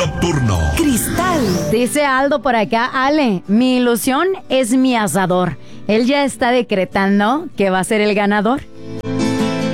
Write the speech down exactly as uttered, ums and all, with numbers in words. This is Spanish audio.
nocturno. Cristal. Dice Aldo por acá, Ale, mi ilusión es mi asador. Él ya está decretando que va a ser el ganador.